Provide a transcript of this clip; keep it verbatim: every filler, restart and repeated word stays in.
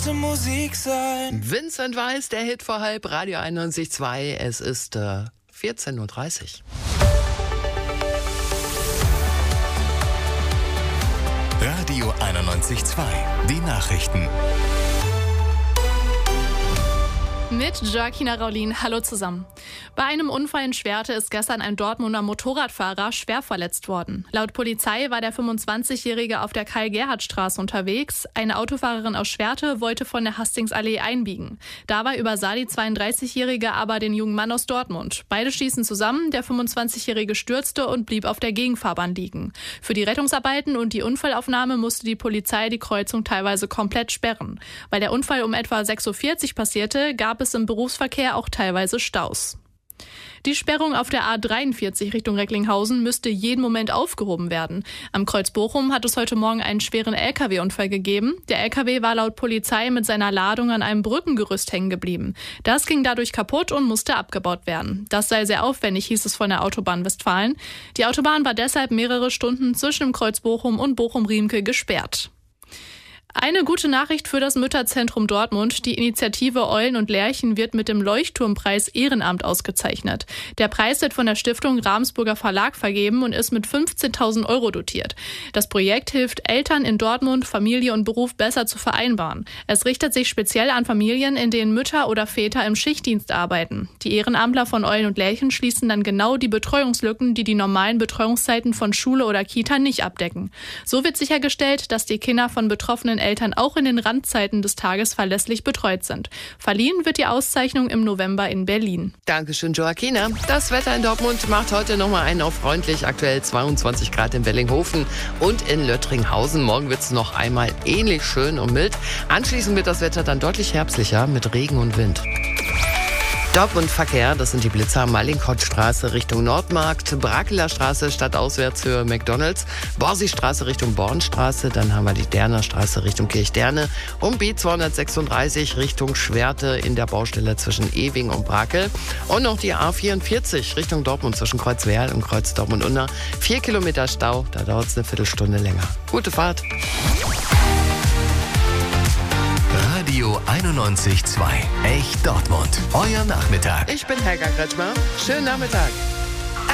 Musik sein. Vincent Weiss, der Hit vor halb, Radio einundneunzig Komma zwei. Es ist äh, vierzehn Uhr dreißig. Radio einundneunzig Komma zwei. Die Nachrichten. Mit Joaquina Raulin. Hallo zusammen. Bei einem Unfall in Schwerte ist gestern ein Dortmunder Motorradfahrer schwer verletzt worden. Laut Polizei war der fünfundzwanzigjährige auf der Karl-Gerhardt-Straße unterwegs. Eine Autofahrerin aus Schwerte wollte von der Hastingsallee einbiegen. Dabei übersah die zweiunddreißigjährige aber den jungen Mann aus Dortmund. Beide stießen zusammen, der fünfundzwanzigjährige stürzte und blieb auf der Gegenfahrbahn liegen. Für die Rettungsarbeiten und die Unfallaufnahme musste die Polizei die Kreuzung teilweise komplett sperren. Weil der Unfall um etwa sechs Uhr vierzig passierte, gab es im Berufsverkehr auch teilweise Staus. Die Sperrung auf der A dreiundvierzig Richtung Recklinghausen müsste jeden Moment aufgehoben werden. Am Kreuz Bochum hat es heute Morgen einen schweren L K W-Unfall gegeben. Der L K W war laut Polizei mit seiner Ladung an einem Brückengerüst hängen geblieben. Das ging dadurch kaputt und musste abgebaut werden. Das sei sehr aufwendig, hieß es von der Autobahn Westfalen. Die Autobahn war deshalb mehrere Stunden zwischen dem Kreuz Bochum und Bochum-Riemke gesperrt. Eine gute Nachricht für das Mütterzentrum Dortmund. Die Initiative Eulen und Lerchen wird mit dem Leuchtturmpreis Ehrenamt ausgezeichnet. Der Preis wird von der Stiftung Ravensburger Verlag vergeben und ist mit fünfzehntausend Euro dotiert. Das Projekt hilft Eltern in Dortmund, Familie und Beruf besser zu vereinbaren. Es richtet sich speziell an Familien, in denen Mütter oder Väter im Schichtdienst arbeiten. Die Ehrenamtler von Eulen und Lerchen schließen dann genau die Betreuungslücken, die die normalen Betreuungszeiten von Schule oder Kita nicht abdecken. So wird sichergestellt, dass die Kinder von betroffenen Eltern auch in den Randzeiten des Tages verlässlich betreut sind. Verliehen wird die Auszeichnung im November in Berlin. Dankeschön, Joaquina. Das Wetter in Dortmund macht heute nochmal einen auf freundlich. Aktuell zweiundzwanzig Grad in Wellinghofen und in Löttringhausen. Morgen wird es noch einmal ähnlich schön und mild. Anschließend wird das Wetter dann deutlich herbstlicher mit Regen und Wind. Dortmund Verkehr, das sind die Blitzer, Mallinckrodtstraße Richtung Nordmarkt, Brakeler Straße stadtauswärts für McDonalds, Borsigstraße Richtung Bornstraße, dann haben wir die Derner Straße Richtung Kirchderne und B zweihundertsechsunddreißig Richtung Schwerte in der Baustelle zwischen Ewing und Brakel und noch die A vierundvierzig Richtung Dortmund zwischen Kreuzwerl und Kreuz Dortmund-Unna. Vier Kilometer Stau, da dauert es eine Viertelstunde länger. Gute Fahrt. Radio einundneunzig Komma zwei. Echt Dortmund. Euer Nachmittag. Ich bin Helga Kretschmer. Schönen Nachmittag.